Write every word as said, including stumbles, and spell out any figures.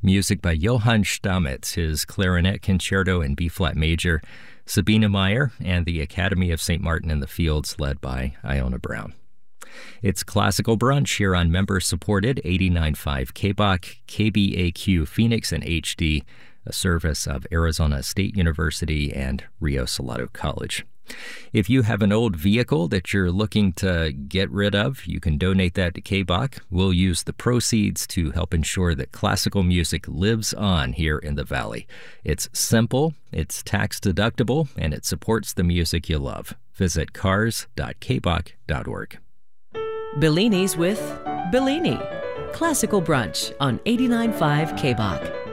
Music by Johann Stamitz, his clarinet concerto in B-flat major, Sabina Meyer, and the Academy of Saint Martin in the Fields, led by Iona Brown. It's Classical Brunch here on member-supported eighty-nine point five K B O C, K B A Q Phoenix and H D, a service of Arizona State University and Rio Salado College. If you have an old vehicle that you're looking to get rid of, you can donate that to K B O C. We'll use the proceeds to help ensure that classical music lives on here in the Valley. It's simple, it's tax deductible, and it supports the music you love. Visit cars dot k b o c dot org. Bellini's with Bellini. Classical Brunch on eighty-nine point five K B O C.